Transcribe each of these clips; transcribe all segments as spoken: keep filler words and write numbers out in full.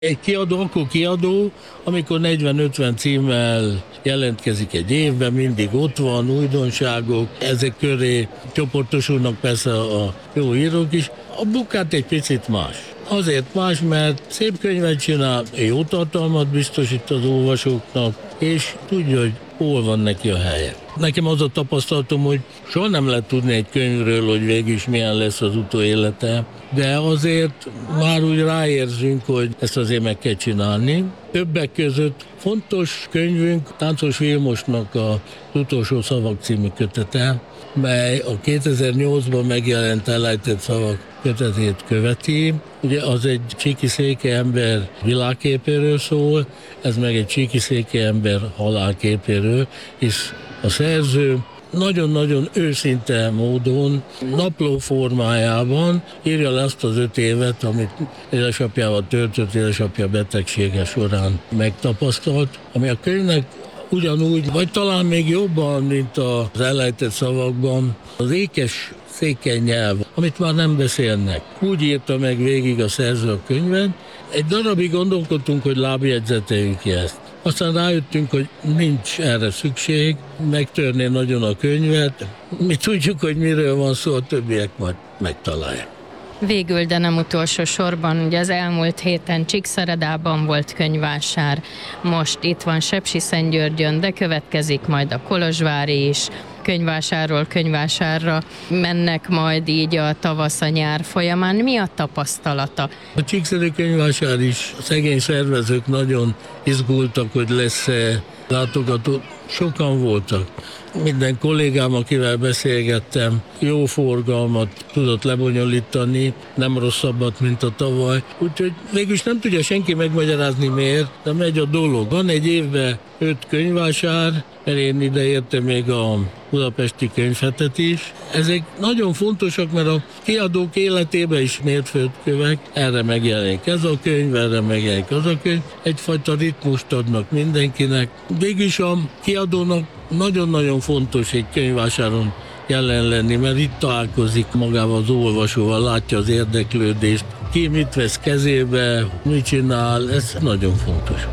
Egy kiadó akkor kiadó, amikor negyven-ötven címmel jelentkezik egy évben, mindig ott van, újdonságok, ezek köré csoportosulnak persze a jó írók is. A Bukát egy picit más. Azért más, mert szép könyvet csinál, jó tartalmat biztosít az olvasóknak, és tudja, hogy hol van neki a helye. Nekem az a tapasztalatom, hogy soha nem lehet tudni egy könyvről, hogy végül is milyen lesz az utóélete, de azért már úgy ráérzünk, hogy ezt azért meg kell csinálni. Többek között fontos könyvünk Táncos Vilmosnak az Utolsó szavak című kötete, mely a kétezer-nyolcban megjelent Elejtett szavak kötetét követi. Ugye az egy csíkiszéki ember világképéről szól, ez meg egy csíkiszéki ember halálképéről, és a szerző nagyon-nagyon őszinte módon, napló formájában írja le azt az öt évet, amit édesapjával töltött, édesapja betegsége során megtapasztalt, ami a könyvnek ugyanúgy, vagy talán még jobban, mint az Elejtett szavakban, az ékes székely nyelv, amit már nem beszélnek. Úgy írta meg végig a szerző a könyvet. Egy darabig gondolkodtunk, hogy lábjegyzeteljük ki ezt. Aztán rájöttünk, hogy nincs erre szükség, megtörné nagyon a könyvet. Mi tudjuk, hogy miről van szó, a többiek majd megtalálják. Végül, de nem utolsó sorban, ugye az elmúlt héten Csíkszeredában volt könyvvásár, most itt van Sepsiszentgyörgyön, de következik majd a Kolozsvári is. Könyvvásárról könyvvásárra mennek majd így a tavasz, a nyár folyamán. Mi a tapasztalata? A csíkszeredi könyvvásár is, a szegény szervezők nagyon izgultak, hogy lesz-e látogató. Sokan voltak. Minden kollégám, akivel beszélgettem, jó forgalmat tudott lebonyolítani, nem rosszabbat, mint a tavaly. Úgyhogy végülis nem tudja senki megmagyarázni miért, de megy a dolog. Van egy évben öt könyvvásár, mert én ide értem még a budapesti könyvhetet is. Ezek nagyon fontosak, mert a kiadók életében is mérföldkövek. Erre megjelenik ez a könyv, erre megjelenik az a könyv. Egyfajta ritmust adnak mindenkinek. Végülis a kiadónak nagyon-nagyon fontos egy könyvvásáron jelen lenni, mert itt találkozik magával az olvasóval, látja az érdeklődést, ki mit vesz kezébe, mit csinál, ez nagyon fontos.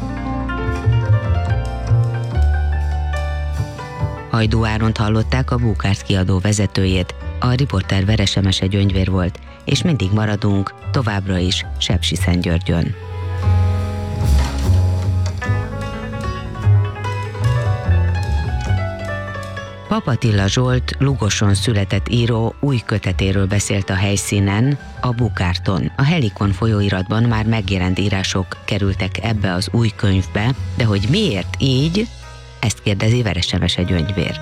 Hajdú Áront hallották, a Búkárt kiadó vezetőjét, a riporter Veresemese Gyöngyvér volt, és mindig maradunk, továbbra is Sepsiszentgyörgyön. Pap Attila Zsolt Lugoson született író új kötetéről beszélt a helyszínen, a Bukárton. A Helikon folyóiratban már megjelent írások kerültek ebbe az új könyvbe, de hogy miért így, ezt kérdezi Veresemese Gyöngyvér.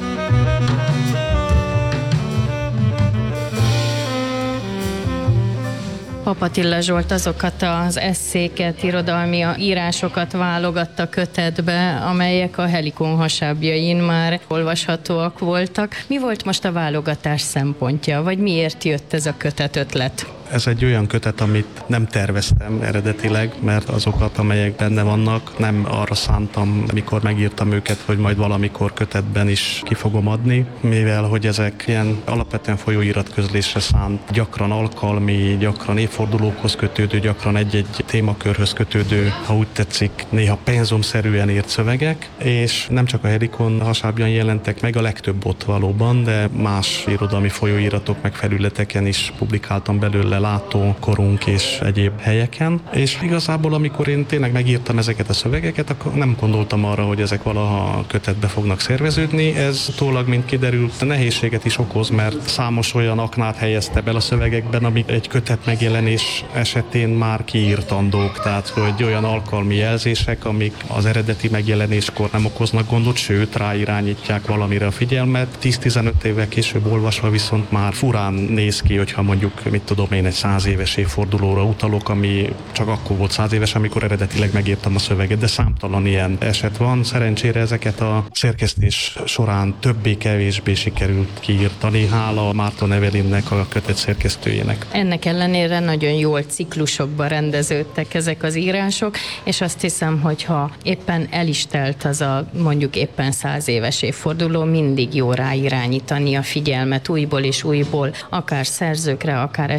Pap Attila Zsolt azokat az esszéket, irodalmi írásokat válogatta kötetbe, amelyek a Helikon hasábjain már olvashatóak voltak. Mi volt most a válogatás szempontja, vagy miért jött ez a kötet ötlet? Ez egy olyan kötet, amit nem terveztem eredetileg, mert azokat, amelyek benne vannak, nem arra szántam, mikor megírtam őket, hogy majd valamikor kötetben is ki fogom adni, mivel hogy ezek ilyen alapvetően folyóiratközlésre szánt, gyakran alkalmi, gyakran évfordulókhoz kötődő, gyakran egy-egy témakörhöz kötődő, ha úgy tetszik, néha penzumszerűen írt szövegek, és nem csak a Helikon hasábján jelentek meg, a legtöbb ott valóban, de más irodalmi folyóiratok meg felületeken is publikáltam belőle, Látó, Korunk és egyéb helyeken, és igazából amikor én tényleg megírtam ezeket a szövegeket, akkor nem gondoltam arra, hogy ezek valaha kötetbe fognak szerveződni. Ez utólag, mint kiderült, nehézséget is okoz, mert számos olyan aknát helyezte be a szövegekben, amik egy kötet megjelenés esetén már kiírtandók, tehát hogy olyan alkalmi jelzések, amik az eredeti megjelenéskor nem okoznak gondot, sőt ráirányítják valamire a figyelmet. tíz-tizenöt évvel később olvasva viszont már furán néz ki, hogyha mondjuk, mit tudom én, egy száz éves évfordulóra utalok, ami csak akkor volt száz éves, amikor eredetileg megírtam a szöveget, de számtalan ilyen eset van. Szerencsére ezeket a szerkesztés során többé-kevésbé sikerült kiírtani, hála Márton Evelinnek, a kötet szerkesztőjének. Ennek ellenére nagyon jól ciklusokba rendeződtek ezek az írások, és azt hiszem, hogy ha éppen el is telt az a mondjuk éppen száz éves évforduló, mindig jó ráirányítani a figyelmet újból és újból, akár szerzőkre, akár eseményekre,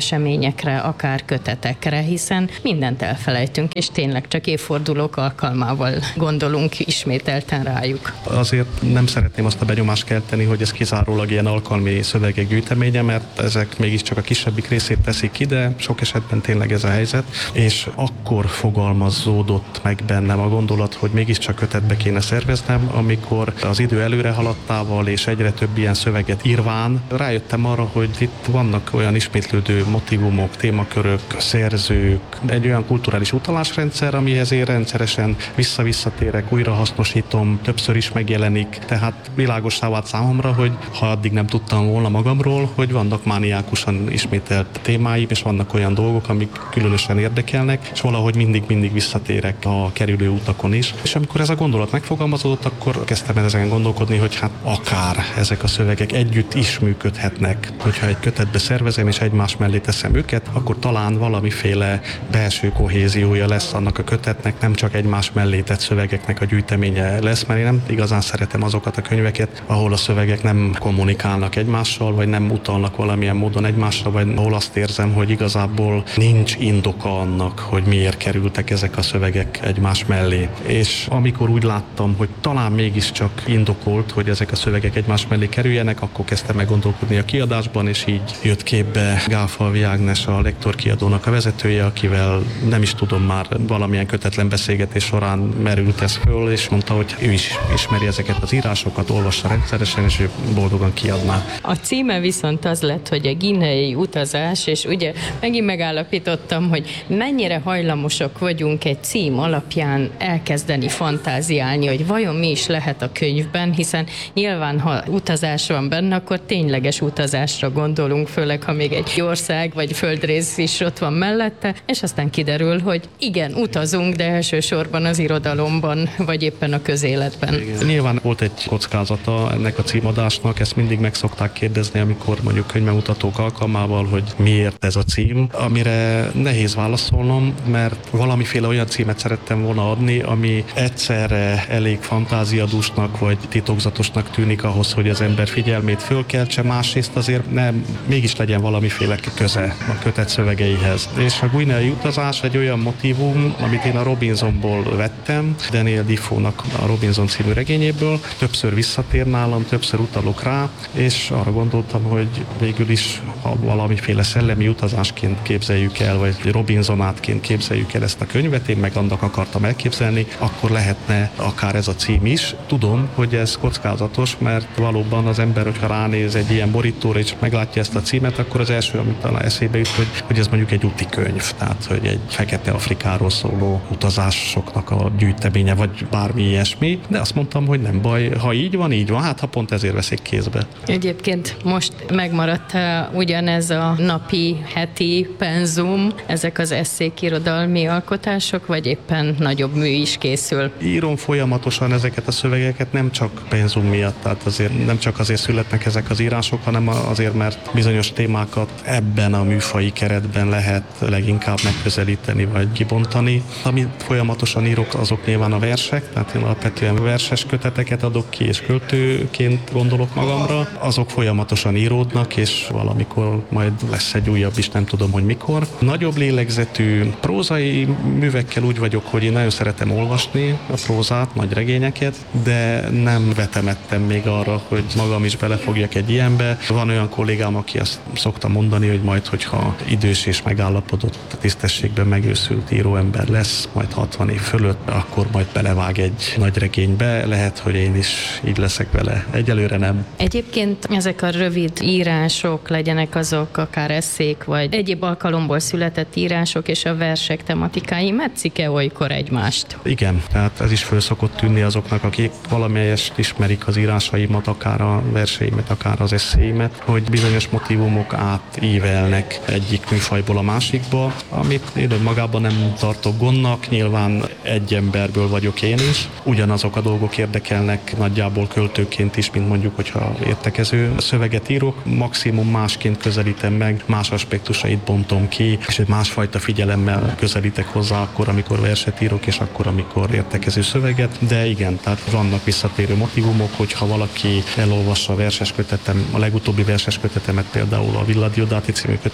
regényekre, akár kötetekre, hiszen mindent elfelejtünk, és tényleg csak évfordulók alkalmával gondolunk ismételten rájuk. Azért nem szeretném azt a benyomást kelteni, hogy ez kizárólag ilyen alkalmi szövegek gyűjteménye, mert ezek mégiscsak a kisebbik részét teszik ki, de sok esetben tényleg ez a helyzet, és akkor fogalmazódott meg bennem a gondolat, hogy mégiscsak kötetbe kéne szerveznem, amikor az idő előre haladtával és egyre több ilyen szöveget írván rájöttem arra, hogy itt vannak olyan ismétlődő motivumok, témakörök, szerzők, egy olyan kulturális utalásrendszer, amihez én rendszeresen vissza-visszatérek, újra hasznosítom, többször is megjelenik, tehát világossá vált számomra, hogy ha addig nem tudtam volna magamról, hogy vannak mániákusan ismételt témáim, és vannak olyan dolgok, amik különösen érdekelnek, és valahogy mindig-mindig visszatérek a kerülő utakon is. És amikor ez a gondolat megfogalmazódott, akkor kezdtem ezen gondolkodni, hogy hát akár ezek a szövegek együtt is működhetnek. Hogyha egy kötetbe szervezem és egymás mellé teszem őket, akkor talán valamiféle belső kohéziója lesz annak a kötetnek, nem csak egymás mellé tett szövegeknek a gyűjteménye lesz, mert én nem igazán szeretem azokat a könyveket, ahol a szövegek nem kommunikálnak egymással, vagy nem utalnak valamilyen módon egymásra, vagy ahol azt érzem, hogy igazából nincs indoka annak, hogy miért kerültek ezek a szövegek egymás mellé. És amikor úgy láttam, hogy talán mégiscsak indokolt, hogy ezek a szövegek egymás mellé kerüljenek, akkor kezdtem meg gondolkodni a kiadásban, és így jött képbe Gálfalvi Ágnes, a Lektor kiadónak a vezetője, akivel nem is tudom, már valamilyen kötetlen beszélgetés során merült ez föl, és mondta, hogy ő is ismeri ezeket az írásokat, olvassa rendszeresen, és ő boldogan kiadná. A címe viszont az lett, hogy a guineai utazás, és ugye megint megállapítottam, hogy mennyire hajlamosak vagyunk egy cím alapján elkezdeni fantáziálni, hogy vajon mi is lehet a könyvben, hiszen nyilván, ha utazás van benne, akkor tényleges utazásra gondolunk, főleg, ha még egy ország vagy földrész is ott van mellette, és aztán kiderül, hogy igen, utazunk, de elsősorban az irodalomban, vagy éppen a közéletben. Igen. Nyilván volt egy kockázata ennek a címadásnak, ezt mindig meg szokták kérdezni, amikor mondjuk könyvbemutatók alkalmával, hogy miért ez a cím, amire nehéz válaszolnom, mert valamiféle olyan címet szerettem volna adni, ami egyszerre elég fantáziadúsnak vagy titokzatosnak tűnik ahhoz, hogy az ember figyelmét fölkeltse, másrészt azért nem, mégis legyen valamiféle köze a kötet szövegeihez. És a guineai utazás egy olyan motívum, amit én a Robinsonból vettem, Daniel Defoe-nak a Robinson című regényéből, többször visszatér nálam, többször utalok rá, és arra gondoltam, hogy végül is, ha valamiféle szellemi utazásként képzeljük el, vagy Robinsonátként képzeljük el ezt a könyvet, én meg annak akartam elképzelni, akkor lehetne akár ez a cím is. Tudom, hogy ez kockázatos, mert valóban az ember, hogyha ránéz egy ilyen borítóra és meglátja ezt a címet, akkor az első, amit talán eszébe jut, hogy, hogy ez mondjuk egy úti könyv, tehát hogy egy fekete Afrikáról szóló utazásoknak a gyűjteménye, vagy bármi ilyesmi, de azt mondtam, hogy nem baj, ha így van, így van, hát ha pont ezért veszik kézbe. Egyébként most megmaradt ugyanez a napi, heti penzum, ezek az esszék, irodalmi alkotások, vagy éppen nagyobb mű is készül? Írom folyamatosan ezeket a szövegeket, nem csak penzum miatt, tehát azért nem csak azért születnek ezek az írások, hanem azért, mert bizonyos témákat ebben a műfaji keretben lehet leginkább megközelíteni vagy kibontani. Amit folyamatosan írok, azok nyilván a versek, tehát én alapvetően verses köteteket adok ki, és költőként gondolok magamra. Azok folyamatosan íródnak, és valamikor majd lesz egy újabb is, nem tudom, hogy mikor. Nagyobb lélegzetű prózai művekkel úgy vagyok, hogy én nagyon szeretem olvasni a prózát, nagy regényeket, de nem vetemettem még arra, hogy magam is belefogjak egy ilyenbe. Van olyan kollégám, aki azt szokta mondani, hogy majd, hogyha idős és megállapodott, tisztességben megőszült íróember lesz, majd hatvan év fölött, akkor majd belevág egy nagy regénybe. Lehet, hogy én is így leszek vele. Egyelőre nem. Egyébként ezek a rövid írások, legyenek azok akár esszék, vagy egyéb alkalomból született írások és a versek tematikái metszik-e olykor egymást? Igen, tehát ez is föl szokott tűnni azoknak, akik valamelyest ismerik az írásaimat, akár a verseimet, akár az eszéimet, hogy bizonyos motívumok átívelnek egyik műfajból a másikba, amit én önmagában nem tartok gondnak, nyilván egy emberből vagyok én is. Ugyanazok a dolgok érdekelnek nagyjából költőként is, mint mondjuk, hogyha értekező szöveget írok, maximum másként közelítem meg, más aspektusait bontom ki, és egy másfajta figyelemmel közelítek hozzá akkor, amikor verset írok, és akkor, amikor értekező szöveget, de igen, tehát vannak visszatérő motivumok, hogyha valaki elolvassa a verses kötetem, a legutóbbi verses kötetemet, például a Villa Diodati című kötetet,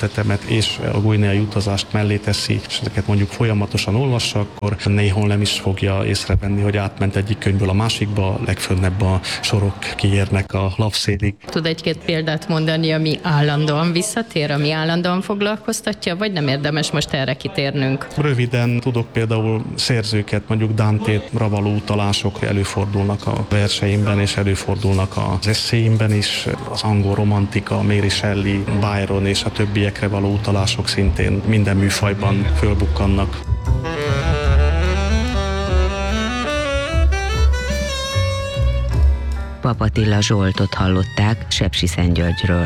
történetemet és a guineai utazást mellé teszi, és ezeket mondjuk folyamatosan olvassa, akkor néhol nem is fogja észrevenni, hogy átment egyik könyvből a másikba, legfönnebb a sorok kiérnek a lapszélig. Tud egy-két példát mondani, ami állandóan visszatér, ami állandóan foglalkoztatja, vagy nem érdemes most erre kitérnünk? Röviden tudok például szerzőket, mondjuk Dante-ra való utalások előfordulnak a verseimben, és előfordulnak az eszéimben is, az angol romantika, Mary Shelley, Byron és a többiekre való utalások szintén minden műfajban fölbukkannak. Pap Attila Zsoltot hallották Sepsiszentgyörgyről.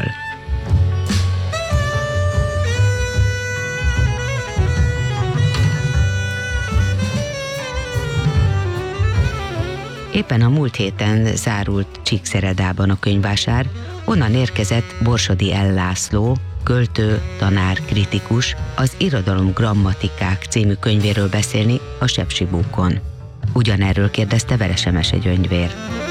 Éppen a múlt héten zárult Csíkszeredában a könyvvásár, onnan érkezett Borsodi L. László, költő, tanár, kritikus, az Irodalom Grammatikák című könyvéről beszélni a Sepsibúkon. Ugyanerről kérdezte Verese Mesegyöngyvér.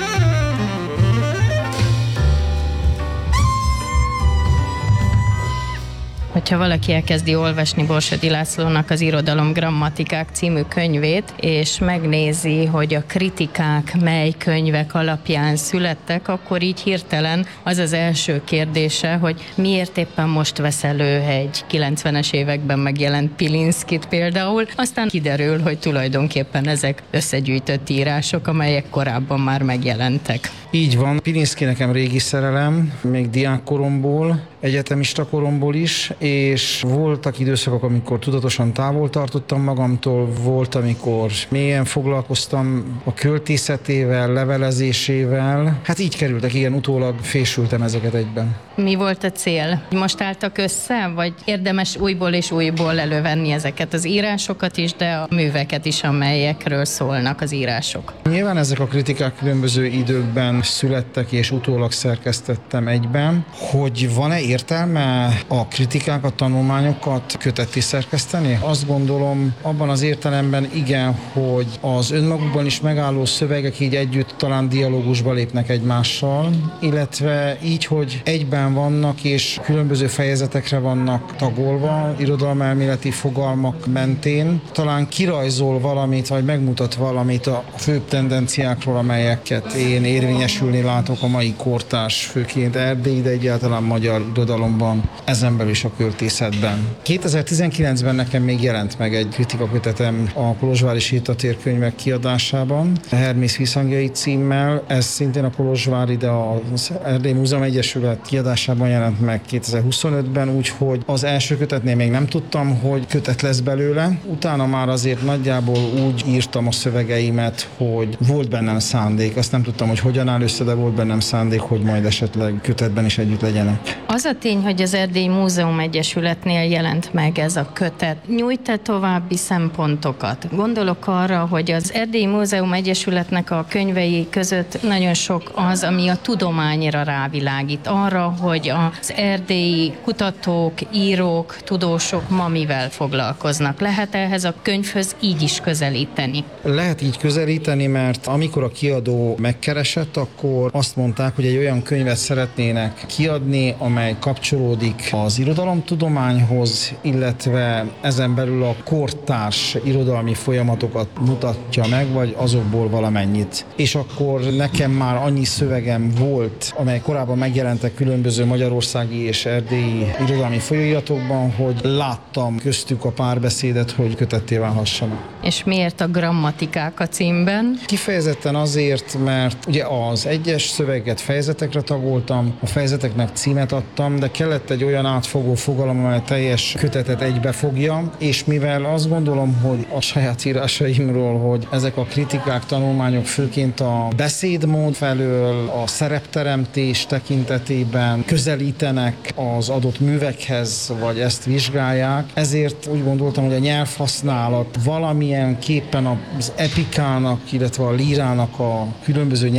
Hogyha valaki elkezdi olvasni Borsodi Lászlónak az Irodalom Grammatikák című könyvét, és megnézi, hogy a kritikák mely könyvek alapján születtek, akkor így hirtelen az az első kérdése, hogy miért éppen most vesz elő egy kilencvenes években megjelent Pilinszkit például. Aztán kiderül, hogy tulajdonképpen ezek összegyűjtött írások, amelyek korábban már megjelentek. Így van, Pilinszki nekem régi szerelem, még diákkoromból, egyetemista koromból is, és voltak időszakok, amikor tudatosan távol tartottam magamtól, volt, amikor mélyen foglalkoztam a költészetével, levelezésével. Hát így kerültek, igen, utólag fésültem ezeket egyben. Mi volt a cél? Most álltak össze, vagy érdemes újból és újból elővenni ezeket az írásokat is, de a műveket is, amelyekről szólnak az írások? Nyilván ezek a kritikák különböző időkben születtek, és utólag szerkesztettem egyben. Hogy van-e értelme a kritikákat, tanulmányokat kötetté szerkeszteni? Azt gondolom, abban az értelemben igen, hogy az önmagukban is megálló szövegek így együtt talán dialógusba lépnek egymással, illetve így, hogy egyben vannak és különböző fejezetekre vannak tagolva, irodalmelméleti fogalmak mentén, talán kirajzol valamit, vagy megmutat valamit a főbb tendenciákról, amelyeket én érvényesülni látok a mai kortárs, főként erdélyi, de egyáltalán magyar irodalomban, ezen belül is a költészetben. kétezer-tizenkilencben nekem még jelent meg egy kritikakötetem a Kolozsvári Sétatér könyvek kiadásában, Hermész visszhangjai címmel. Ez szintén a Kolozsvári, de az Erdélyi Múzeum Egyesület kiadásában jelent meg kétezer-huszonötben, úgyhogy az első kötetnél még nem tudtam, hogy kötet lesz belőle. Utána már azért nagyjából úgy írtam a szövegeimet, hogy volt bennem szándék. Azt nem tudtam, hogy hogyan áll össze, de volt bennem szándék, hogy majd esetleg kötetben is együtt legyenek. Az a tény, hogy az Erdélyi Múzeum Egyesületnél jelent meg ez a kötet, nyújt-e további szempontokat? Gondolok arra, hogy az Erdélyi Múzeum Egyesületnek a könyvei között nagyon sok az, ami a tudományra rávilágít, arra, hogy az erdélyi kutatók, írók, tudósok ma mivel foglalkoznak. Lehet ehhez a könyvhöz így is közelíteni? Lehet így közelíteni, mert amikor a kiadó megkeresett, akkor azt mondták, hogy egy olyan könyvet szeretnének kiadni, amely kapcsolódik az irodalomtudományhoz, illetve ezen belül a kortárs irodalmi folyamatokat mutatja meg, vagy azokból valamennyit. És akkor nekem már annyi szövegem volt, amely korábban megjelentek különböző magyarországi és erdélyi irodalmi folyóiratokban, hogy láttam köztük a párbeszédet, hogy kötetté válhassanak. És miért a grammatikák a címben? Kifejezetten azért, mert ugye az egyes szöveget fejezetekre tagoltam, a fejezeteknek címet adtam, de kellett egy olyan átfogó fogalom, amely teljes kötetet egybefogja, és mivel azt gondolom, hogy a saját írásaimról, hogy ezek a kritikák, tanulmányok főként a beszédmód felől, a szerepteremtés tekintetében közelítenek az adott művekhez, vagy ezt vizsgálják, ezért úgy gondoltam, hogy a nyelvhasználat valamilyen képpen az epikának, illetve a lírának a különböző nyelvhasználat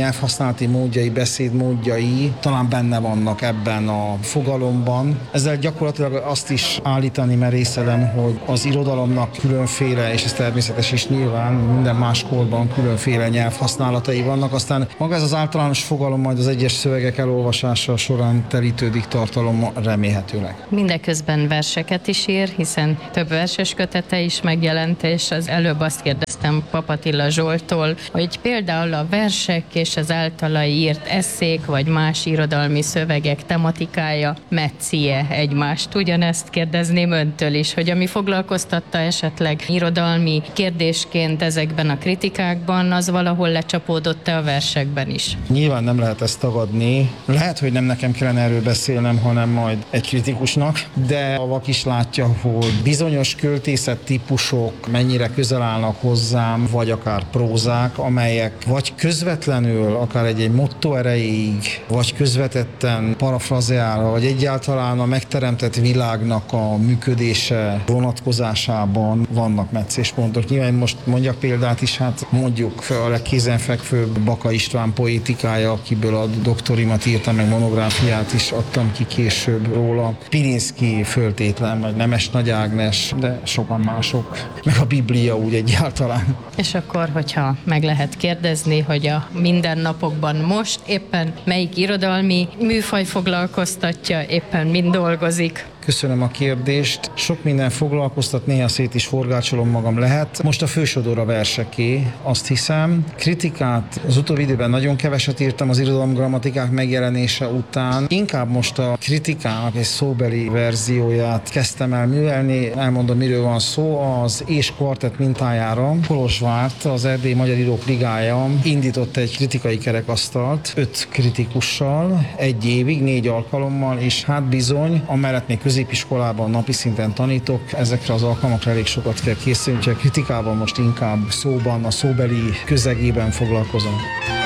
használati módjai, beszédmódjai talán benne vannak ebben a fogalomban. Ezzel gyakorlatilag azt is állítani merészelem, hogy az irodalomnak különféle, és ez természetes is nyilván, minden más korban különféle nyelvhasználatai vannak, aztán maga ez az általános fogalom majd az egyes szövegek elolvasása során telítődik tartalom remélhetőleg. Mindeközben verseket is ír, hiszen több verses kötete is megjelent, és az előbb azt kérdeztem Papatilla Zsolttól, hogy például a versek és az általa írt esszék, vagy más irodalmi szövegek tematikája metszi-e egymást? Ugyanezt kérdezném öntől is, hogy ami foglalkoztatta esetleg irodalmi kérdésként ezekben a kritikákban, az valahol lecsapódott-e a versekben is? Nyilván nem lehet ezt tagadni. Lehet, hogy nem nekem kellene erről beszélnem, hanem majd egy kritikusnak, de a vak is látja, hogy bizonyos költészet típusok mennyire közel állnak hozzám, vagy akár prózák, amelyek vagy közvetlenül, akár egy-egy motto erejéig, vagy közvetetten parafrazeálva, vagy egyáltalán a megteremtett világnak a működése vonatkozásában vannak meccéspontok. Nyilván most mondjak példát is, hát mondjuk a legkézenfekvőbb Baka István poétikája, akiből a doktorimat írtam, meg monográfiát is adtam ki később róla. Pilinszky föltétlen, vagy Nemes Nagy Ágnes, de sokan mások, meg a Biblia úgy egyáltalán. És akkor, hogyha meg lehet kérdezni, hogy a mindennapokban most éppen melyik irodalmi műfaj foglalkoztatja, éppen mind dolgozik? Köszönöm a kérdést. Sok minden foglalkoztat, néha szét is forgácsolom magam lehet. Most a fősodor a verseké, azt hiszem. Kritikát az utóbbi időben nagyon keveset írtam az irodalomgrammatikák megjelenése után. Inkább most a kritikának egy szóbeli verzióját kezdtem el művelni. Elmondom, miről van szó. Az És Kvartett mintájára Kolozsvárt, az Erdélyi Magyar Írók Ligája indított egy kritikai kerekasztalt, öt kritikussal, egy évig, négy alkalommal, és hát bizony, amellett még középiskolában napi szinten tanítok, ezekre az alkalmakra elég sokat kell készülni, úgyhogy a kritikában most inkább szóban, a szóbeli közegében foglalkozom.